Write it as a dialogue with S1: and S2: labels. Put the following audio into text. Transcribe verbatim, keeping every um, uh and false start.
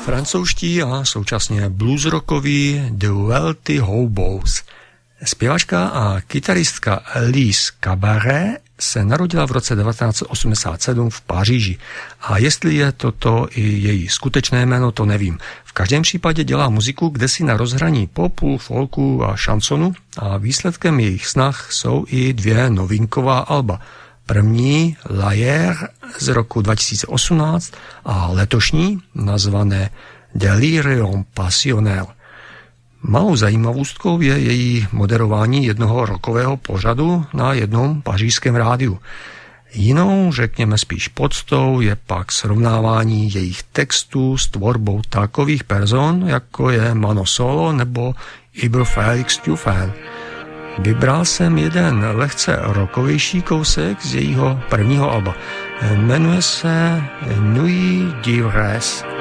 S1: Francouzští a současně bluesrockoví The Wealthy Hobos. Zpěvačka a kytaristka Lise Cabaret se narodila v roce devatenáct osmdesát sedm v Paříži. A jestli je toto i její skutečné jméno, to nevím. V každém případě dělá muziku kdesi na rozhraní popu, folku a šansonu a výsledkem jejich snah jsou i dvě novinková alba. První Layer z roku dva tisíce osmnáct a letošní nazvané Delirium Passionnel. Malou zajímavostkou je její moderování jednoho rockového pořadu na jednom pařížském rádiu. Jinou, řekněme spíš podstou, je pak srovnávání jejich textů s tvorbou takových person, jako je Mano Solo nebo Iber Felix Tufan. Vybral jsem jeden lehce rockovější kousek z jejího prvního alba. Jmenuje se Nuit d'ivresse.